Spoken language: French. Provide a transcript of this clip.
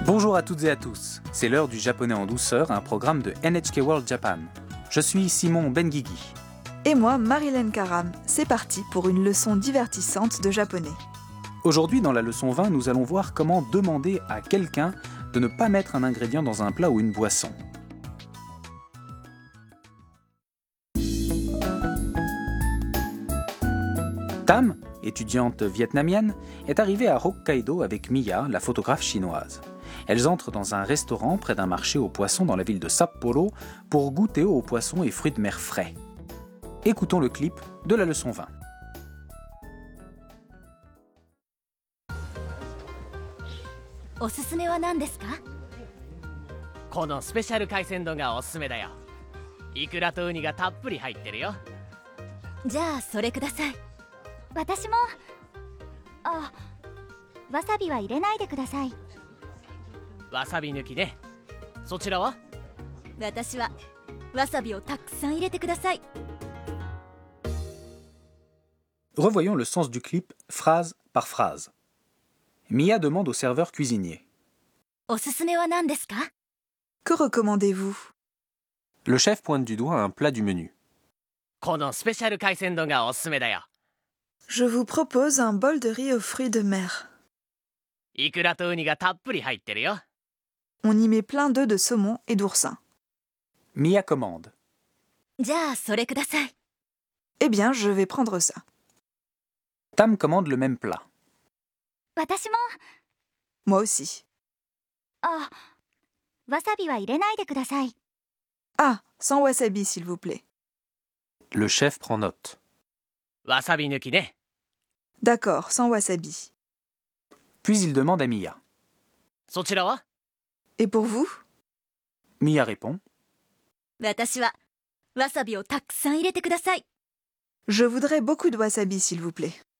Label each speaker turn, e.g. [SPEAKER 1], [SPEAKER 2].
[SPEAKER 1] Bonjour à toutes et à tous, c'est l'heure du japonais en douceur, un programme de NHK World Japan. Je suis Simon Benguigui.
[SPEAKER 2] Et moi, Marilyn Karam. C'est parti pour une leçon divertissante de japonais.
[SPEAKER 1] Aujourd'hui, dans la leçon 20, nous allons voir comment demander à quelqu'un de ne pas mettre un ingrédient dans un plat ou une boisson. Tam, étudiante vietnamienne, est arrivée à Hokkaido avec Miya, la photographe chinoise. Elles entrent dans un restaurant près d'un marché aux poissons dans la ville de Sapporo pour goûter aux poissons et fruits de mer frais. Écoutons le clip de la leçon 20.
[SPEAKER 3] おすすめは何ですか？
[SPEAKER 4] このスペシャル海鮮丼がおすすめだよ。イクラとウニがたっぷり入ってるよ。
[SPEAKER 3] じゃあそれください。
[SPEAKER 5] 私も。わさびは入れないでください。
[SPEAKER 4] わさび抜きね。そちらは？
[SPEAKER 3] 私はわさびをたくさん入れてください。
[SPEAKER 1] Revoyons le sens du clip phrase par phrase. Miya demande au serveur cuisinier.
[SPEAKER 3] おすすめは何ですか？
[SPEAKER 2] Que recommandez-vous?
[SPEAKER 1] Le chef pointe du doigt un plat du menu.
[SPEAKER 4] このスペシャル海鮮丼がおすすめだよ。
[SPEAKER 2] Je vous propose un bol de riz aux fruits de mer.
[SPEAKER 4] イクラとウニがたっぷり入ってるよ。
[SPEAKER 2] On y met plein d'œufs de saumon et d'oursin.
[SPEAKER 1] Miya commande.
[SPEAKER 3] じゃあそれください。
[SPEAKER 2] Eh bien, je vais prendre ça.
[SPEAKER 1] Tam commande le même plat.
[SPEAKER 5] 私も。
[SPEAKER 2] Moi aussi.
[SPEAKER 5] わさびは入れないでください。
[SPEAKER 2] Ah, sans wasabi, s'il vous plaît.
[SPEAKER 1] Le chef prend note.
[SPEAKER 4] わさび抜きね。
[SPEAKER 2] D'accord, sans wasabi.
[SPEAKER 1] Puis il demande à Miya.
[SPEAKER 4] そちらは？
[SPEAKER 2] Et pour vous?
[SPEAKER 1] Miya répond.
[SPEAKER 3] 私はわさびをたくさん入れてください。
[SPEAKER 2] Je voudrais beaucoup de wasabi, s'il vous plaît.